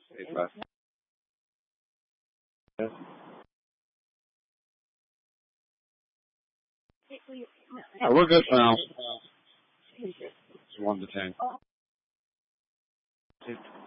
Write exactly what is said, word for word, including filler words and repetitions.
Eight left. Yes. Alright, we're good for now. It's one to ten.